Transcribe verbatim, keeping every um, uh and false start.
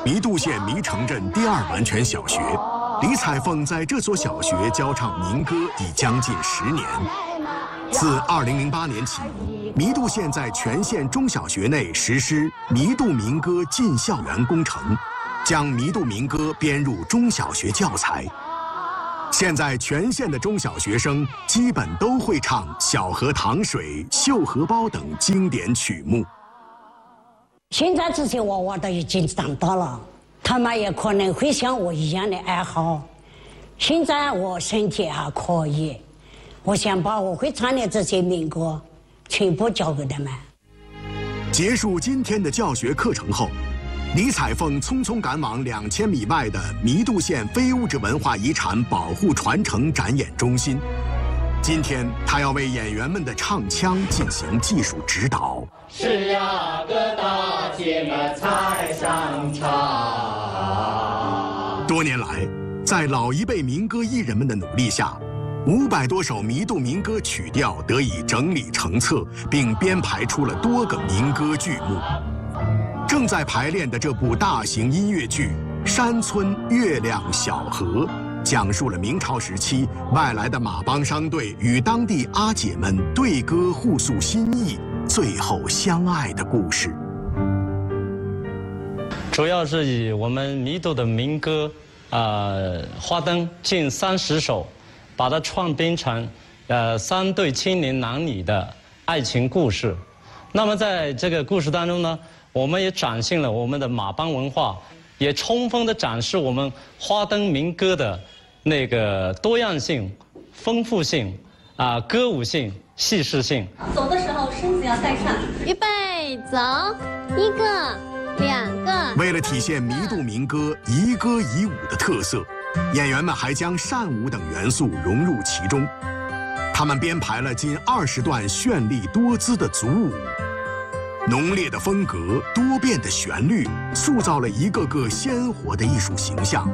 弥渡县弥城镇第二完全小学，李彩凤在这所小学教唱民歌已将近十年。自二零零八年起，弥渡县在全县中小学内实施弥渡民歌进校园工程，将弥渡民歌编入中小学教材。现在全县的中小学生基本都会唱《小河淌水》《绣荷包》等经典曲目。 现在这些娃娃都已经长大了，他们也可能会像我一样的爱好。现在我身体还可以，我想把我会唱的这些民歌全部教给他们。 结束今天的教学课程后，李彩凤匆匆赶往两千米外的弥渡县非物质文化遗产保护传承展演中心。今天，她要为演员们的唱腔进行技术指导。 是呀，各大姐们才上场。 多年来，在老一辈民歌艺人们的努力下，五百多首弥渡民歌曲调得以整理成册，并编排出了多个民歌剧目。正在排练的这部大型音乐剧《山村月亮小河》，讲述了明朝时期外来的马帮商队与当地阿姐们对歌互诉心意，最后相爱的故事。 主要是以我们弥渡的民歌，呃，花灯近三十首，把它创编成呃三对青年男女的爱情故事。那么在这个故事当中呢，我们也展现了我们的马帮文化，也充分的展示我们花灯民歌的那个多样性、丰富性啊、呃、歌舞性、戏剧性。 走的时候身子要带上， 预备走，一个、两个。 为了体现弥渡民歌移歌移舞的特色，演员们还将扇舞等元素融入其中。他们编排了近二十段绚丽多姿的组舞。浓烈的风格、多变的旋律，塑造了一个个鲜活的艺术形象。